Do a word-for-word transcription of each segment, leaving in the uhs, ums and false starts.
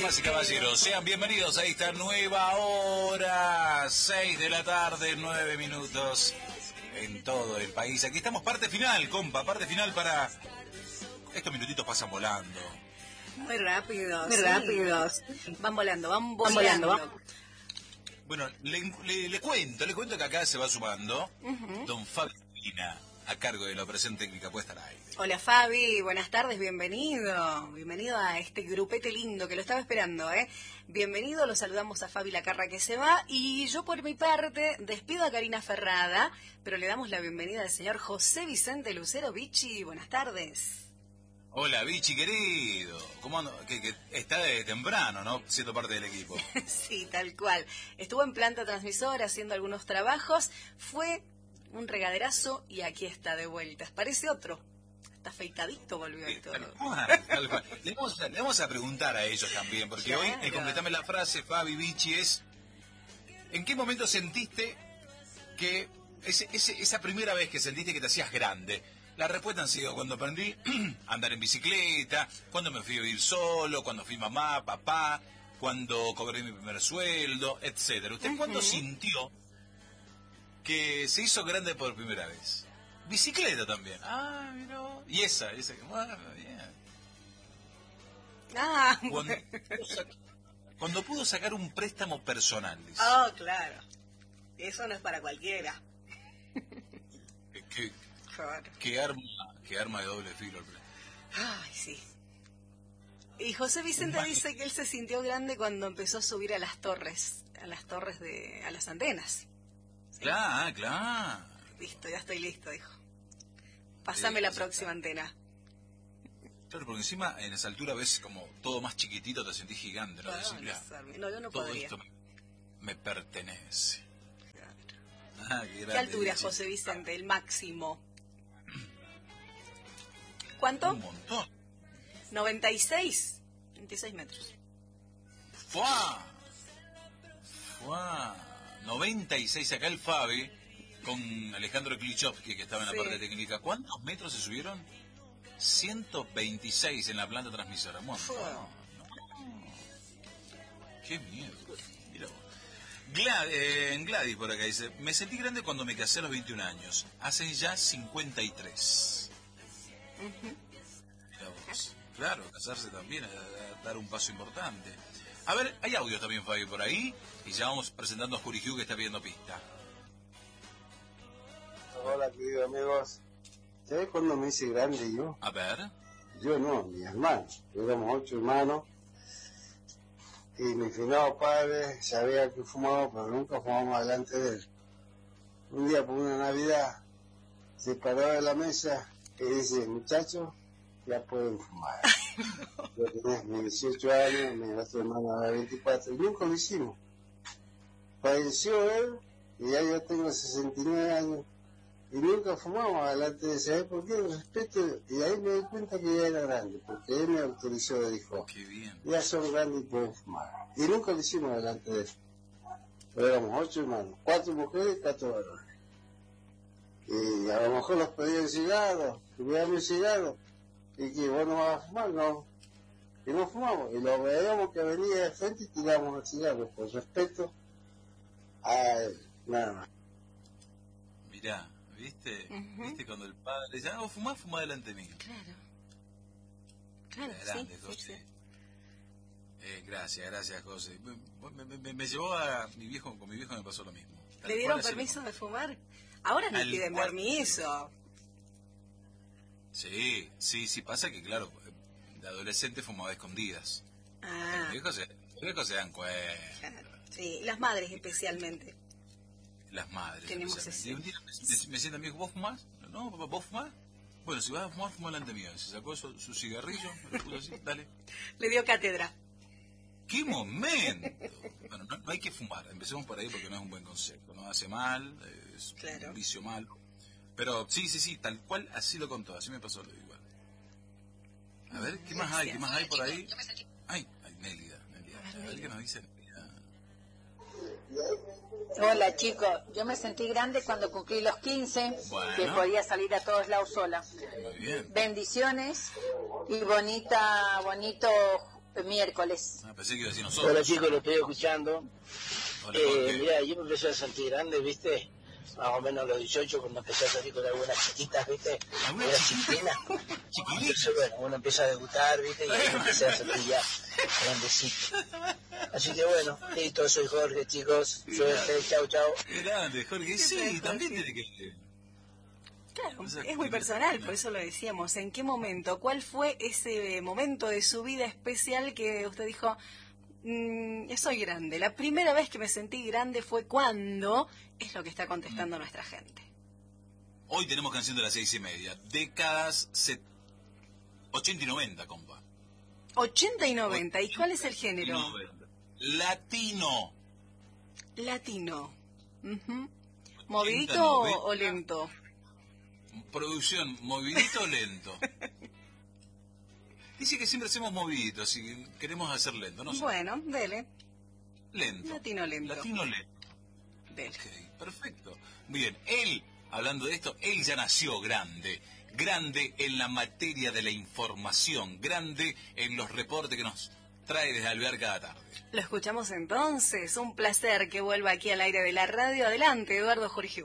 Damas y caballeros, sean bienvenidos a esta nueva hora, seis de la tarde, nueve minutos en todo el país. Aquí estamos, parte final, compa, parte final para... Estos minutitos pasan volando. Muy rápidos. Muy sí. rápidos. Van volando, van Van volando. volando. Bueno, le, le, le cuento, le cuento que acá se va sumando uh-huh. don Fabi Molina, a cargo de la operación técnica puesta al aire. Hola Fabi, buenas tardes, bienvenido. Bienvenido a este grupete lindo que lo estaba esperando, ¿eh? Bienvenido, lo saludamos a Fabi Lacarra que se va y yo por mi parte despido a Karina Ferrada, pero le damos la bienvenida al señor José Vicente Lucero. Vichy, buenas tardes. Hola Vichy querido, ¿cómo ando? Que, que está de temprano, ¿no? Siendo parte del equipo. Sí, tal cual. Estuvo en planta transmisora haciendo algunos trabajos, fue un regaderazo y aquí está de vuelta. Parece otro. Está afeitadito, volvió y todo. Tal cual, tal cual. Le, vamos a, le vamos a preguntar a ellos también, porque claro. Hoy, el completame la frase, Fabi, Vichy, es... ¿En qué momento sentiste que... Ese, ese, esa primera vez que sentiste que te hacías grande? La respuesta han sido cuando aprendí a andar en bicicleta, cuando me fui a vivir solo, cuando fui mamá, papá, cuando cobré mi primer sueldo, etcétera. ¿Usted uh-huh. cuándo sintió que se hizo grande por primera vez? Bicicleta también. Ah, mira. Y esa, esa que... Bueno, bien. Ah, cuando, cuando pudo sacar un préstamo personal, dice. Oh, claro. Eso no es para cualquiera. ¿Qué? Qué arma, qué arma de doble filo. Ay, sí. Y José Vicente dice que él se sintió grande cuando empezó a subir a las torres, a las torres de, a las antenas. ¿Sí? Claro, claro. Listo, ya estoy listo, dijo. Pásame eh, la próxima antena. Claro, porque encima en esa altura ves como todo más chiquitito, te sentís gigante, ¿no? No, Decís, no, no, yo no todo podría. esto me, me pertenece. Claro. Ah, qué, ¿Qué altura, José Vicente? El máximo. ¿Cuánto? Un montón. noventa y seis. noventa y seis metros. ¡Fua! ¡Fua! noventa y seis acá el Fabi con Alejandro Klichowski que estaba en la sí. parte técnica. ¿Cuántos metros se subieron? ciento veintiséis en la planta transmisora. Bueno, no, no. Qué miedo. Mira vos. Glad, eh, Gladys por acá dice, me sentí grande cuando me casé a los veintiún años. Hacen ya cincuenta y tres. Uh-huh. Claro, casarse también, es dar un paso importante. A ver, hay audio también, Fabi, por ahí, y ya vamos presentando a Juri Hugh que está pidiendo pista. Hola, queridos amigos. ¿Sabés cuándo me hice grande yo? A ver. Yo no, mi hermano. Éramos ocho hermanos. Y mi finado padre sabía que fumaba, pero nunca fumamos delante de él. Un día, por una Navidad, se paró de la mesa y dice, muchachos, ya pueden fumar. Yo tenía dieciocho años, mi otro hermano era veinticuatro, y nunca lo hicimos. Falleció él, y ya yo tengo sesenta y nueve años, y nunca fumamos adelante de ese, ¿por qué? Respeto, y ahí me di cuenta que ya era grande, porque él me autorizó, dijo, qué bien. Ya son grandes y pueden fumar. Y nunca lo hicimos adelante de él. Pero éramos ocho hermanos, cuatro mujeres y cuatro varones. Y a lo mejor los pedían cigarros, que veían cigarros, y que vos no vas a fumar, no. Y no fumamos, y lo veíamos que venía de frente y tiramos el cigarro, por respeto a él, nada más. Mirá, ¿viste? Uh-huh. ¿Viste cuando el padre dice, ah, vos fumás, fumá delante mío? Claro. Claro, grande, sí, José. sí, sí. Eh, gracias, gracias, José. Me, me, me, me llevó a mi viejo, con mi viejo me pasó lo mismo. ¿Le dieron permiso de fumar? Ahora no piden permiso. Sí, sí, sí, pasa que, claro, de adolescente fumaba a escondidas. Ah. Los viejos se, los viejos se dan cuenta. Claro. Sí, las madres especialmente. Las madres. Tenemos ese. Y un día me, me sienta a mí, ¿vos fumás? No, papá, ¿vos fumás? Bueno, si vas a fumar, fumá delante mío. Se sacó su, su cigarrillo, me lo puso así, dale. Le dio cátedra. ¡Qué momento! Bueno, no, no hay que fumar, empecemos por ahí porque no es un buen concepto, no hace mal, es claro. Un vicio malo. Pero sí, sí, sí, tal cual, así lo contó, así me pasó lo igual. A ver, ¿qué más hay? ¿Qué más hay por ahí? Ay, ay, Nélida, Nélida. A ver qué nos dice Nélida. Hola chicos, yo me sentí grande cuando cumplí los quince, bueno, que podía salir a todos lados sola. Muy bien. Bendiciones y bonita, bonito el miércoles. Ah, pensé que iba a decir nosotros. Hola chicos, lo estoy escuchando. Hola, Eh, mira, yo me empecé a sentir grande, ¿viste? Más o menos a los dieciocho, cuando empecé a salir con algunas chiquitas, ¿viste? Algunas chiquitas. Entonces, bueno, uno empieza a debutar, ¿viste? Y ahí me empecé a sentir ya grandecito. Así que bueno, listo, soy Jorge, chicos. Suerte, chau, chau. Grande, Jorge. Sí, también tiene que... Claro, es muy personal, por eso lo decíamos. ¿En qué momento? ¿Cuál fue ese momento de su vida especial que usted dijo, mmm, soy grande? La primera vez que me sentí grande fue cuando, es lo que está contestando nuestra gente. Hoy tenemos canción de las seis y media. Décadas set... ochenta y noventa, compa. ochenta y noventa. ¿Y cuál es el género? noventa. Latino. Latino. Uh-huh. ¿Movidito noventa. o lento? Producción, movidito o lento. Dice que siempre hacemos movidito, así que queremos hacer lento, ¿no? Bueno, dele. Lento. Latino lento. Latino lento. Dele. Okay, perfecto. Bien, él, hablando de esto, él ya nació grande. Grande en la materia de la información. Grande en los reportes que nos trae desde Alvear cada tarde. Lo escuchamos entonces. Un placer que vuelva aquí al aire de la radio. Adelante, Eduardo Jorgiu.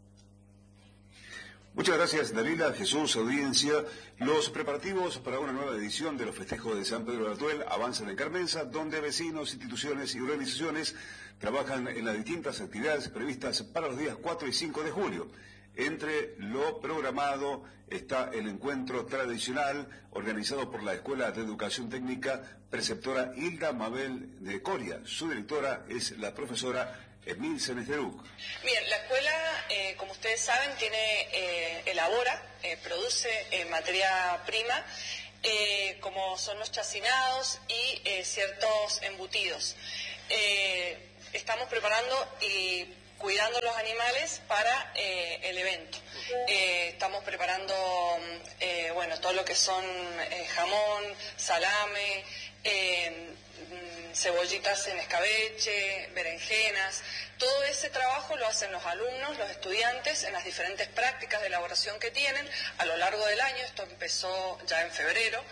Muchas gracias, Dalila, Jesús, audiencia. Los preparativos para una nueva edición de los festejos de San Pedro de Atuel avanzan en Carmenza, donde vecinos, instituciones y organizaciones trabajan en las distintas actividades previstas para los días cuatro y cinco de julio. Entre lo programado está el encuentro tradicional organizado por la Escuela de Educación Técnica Preceptora Hilda Mabel de Coria. Su directora es la profesora Emil Senesteruk. Bien, la escuela, eh, como ustedes saben, tiene, eh, elabora, eh, produce eh, materia prima, eh, como son los chacinados y eh, ciertos embutidos. Eh, estamos preparando y cuidando los animales para eh, el evento. Eh, estamos preparando, eh, bueno, todo lo que son eh, jamón, salame, eh, cebollitas en escabeche, berenjenas. Todo ese trabajo lo hacen los alumnos, los estudiantes, en las diferentes prácticas de elaboración que tienen a lo largo del año. Esto empezó ya en febrero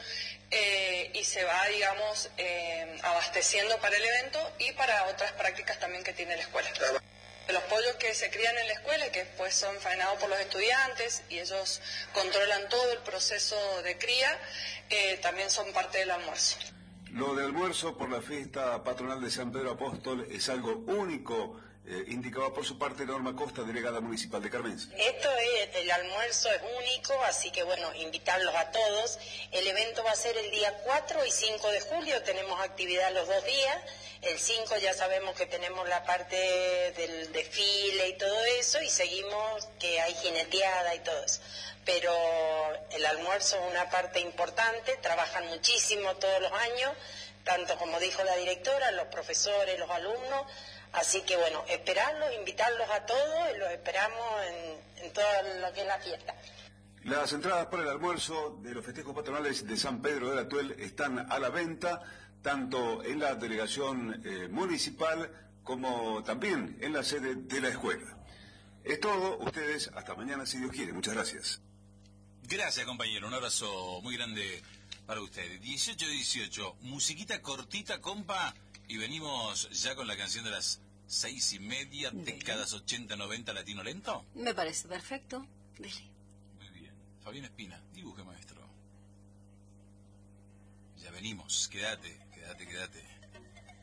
eh, y se va, digamos, eh, abasteciendo para el evento y para otras prácticas también que tiene la escuela. Los pollos que se crían en la escuela y que después son faenados por los estudiantes y ellos controlan todo el proceso de cría, eh, también son parte del almuerzo. Lo de almuerzo por la fiesta patronal de San Pedro Apóstol es algo único, eh, indicaba por su parte Norma Costa, delegada municipal de Carmenza. Esto es, el almuerzo es único, así que bueno, invitarlos a todos. El evento va a ser el día cuatro y cinco de julio, tenemos actividad los dos días. El cinco ya sabemos que tenemos la parte del desfile y todo eso, y seguimos que hay jineteada y todo eso. Pero el almuerzo es una parte importante, trabajan muchísimo todos los años, tanto como dijo la directora, los profesores, los alumnos, así que bueno, esperarlos, invitarlos a todos, y los esperamos en, en todo lo que es la fiesta. Las entradas para el almuerzo de los festejos patronales de San Pedro de Atuel están a la venta, tanto en la delegación eh, municipal como también en la sede de la escuela. Es todo, ustedes, hasta mañana si Dios quiere. Muchas gracias. Gracias, compañero. Un abrazo muy grande para ustedes. dieciocho dieciocho, musiquita cortita, compa, y venimos ya con la canción de las seis y media, décadas ochenta noventa, latino lento. Me parece perfecto. Dele. Muy bien. Fabián Espina, dibuje, maestro. Ya venimos. Quédate, quédate, quédate.